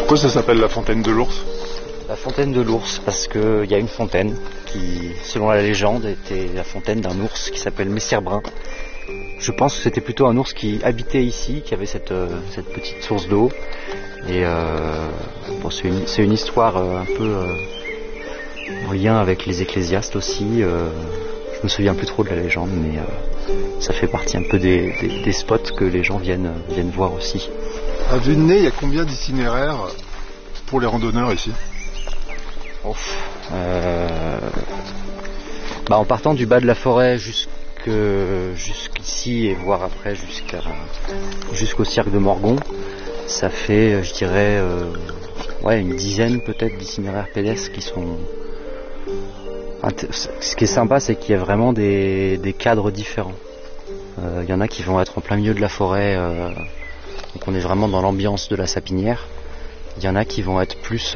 Pourquoi ça s'appelle la fontaine de l'ours? La fontaine de l'ours, parce qu'il y a une fontaine qui, selon la légende, était la fontaine d'un ours qui s'appelle Messire Brun. Je pense que c'était plutôt un ours qui habitait ici, qui avait cette petite source d'eau. Et bon, c'est une histoire un peu en lien avec les ecclésiastes aussi. Je me souviens plus trop de la légende, mais ça fait partie un peu des spots que les gens viennent voir aussi. À vue de nez, il y a combien d'itinéraires pour les randonneurs ici? En partant du bas de la forêt jusqu'ici et voire après jusqu'au cirque de Morgon, ça fait, je dirais, une dizaine peut-être d'itinéraires pédestres qui sont... Ce qui est sympa, c'est qu'il y a vraiment des cadres différents. Il y en a qui vont être en plein milieu de la forêt, donc on est vraiment dans l'ambiance de la sapinière. Il y en a qui vont être plus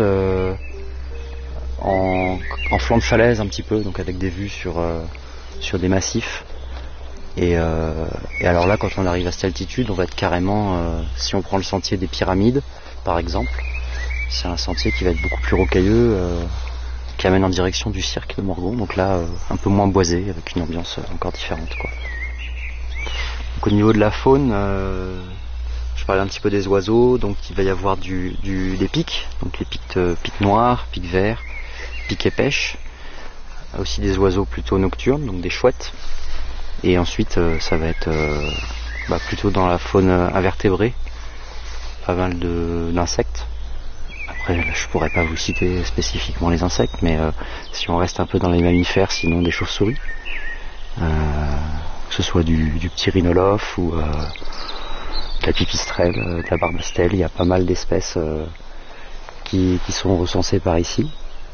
en flanc de falaise un petit peu, donc avec des vues sur des massifs. Et alors là, quand on arrive à cette altitude, on va être carrément, si on prend le sentier des Pyramides, par exemple, c'est un sentier qui va être beaucoup plus rocailleux, qui amène en direction du cirque de Morgon, donc là, un peu moins boisé, avec une ambiance encore différente, quoi. Donc, au niveau de la faune, je parlais un petit peu des oiseaux, donc il va y avoir des pics, donc les pics noirs, pics verts, pics et pêches, aussi des oiseaux plutôt nocturnes, donc des chouettes, et ensuite ça va être plutôt dans la faune invertébrée, pas mal d'insectes. Après je pourrais pas vous citer spécifiquement les insectes, mais si on reste un peu dans les mammifères, sinon des chauves-souris, que ce soit du petit rhinolophe ou de la pipistrelle, de la barbastelle, il y a pas mal d'espèces qui sont recensées par ici.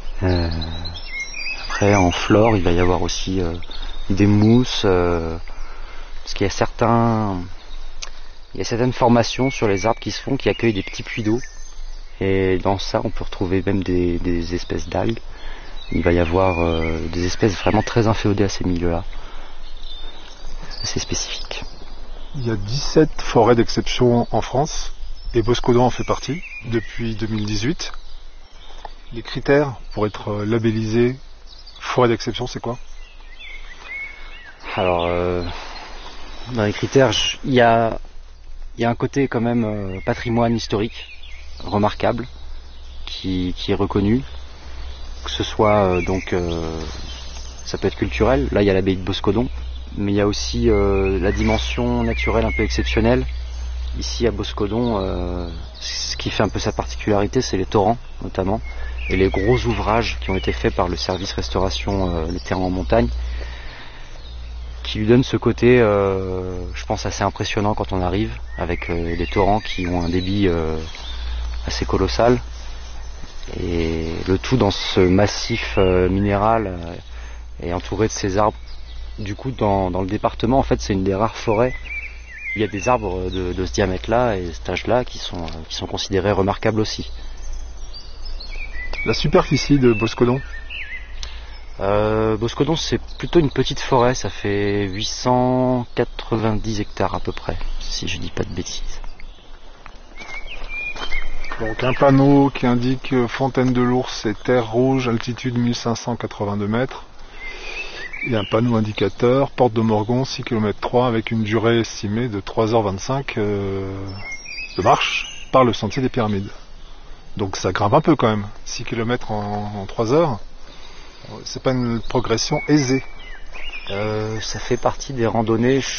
Après en flore, il va y avoir aussi des mousses, parce qu'il y a certaines formations sur les arbres qui se font qui accueillent des petits puits d'eau, et dans ça on peut retrouver même des espèces d'algues. Il va y avoir des espèces vraiment très inféodées à ces milieux-là, assez spécifiques. Il y a 17 forêts d'exception en France, et Boscodon en fait partie depuis 2018. Les critères pour être labellisé forêt d'exception, c'est quoi? Alors, dans les critères, il y a un côté quand même patrimoine historique remarquable qui est reconnu, que ce soit ça peut être culturel. Là, il y a l'abbaye de Boscodon, mais il y a aussi la dimension naturelle un peu exceptionnelle. Ici à Boscodon, ce qui fait un peu sa particularité, c'est les torrents notamment, et les gros ouvrages qui ont été faits par le service restauration les terrains en montagne, qui lui donnent ce côté, je pense, assez impressionnant quand on arrive, avec des torrents qui ont un débit assez colossal, et le tout dans ce massif minéral et entouré de ces arbres. Du coup, dans le département, en fait, c'est une des rares forêts où il y a des arbres de ce diamètre-là et cet âge-là qui sont considérés remarquables aussi. La superficie de Boscodon? Boscodon, c'est plutôt une petite forêt, ça fait 890 hectares à peu près, si je dis pas de bêtises. Donc un panneau qui indique fontaine de l'ours et terre rouge, altitude 1582 mètres. Il y a un panneau indicateur, porte de Morgon, 6 km 3, avec une durée estimée de 3h25 de marche par le sentier des Pyramides. Donc ça grimpe un peu quand même, 6 km en 3 heures. C'est pas une progression aisée. Ça fait partie des randonnées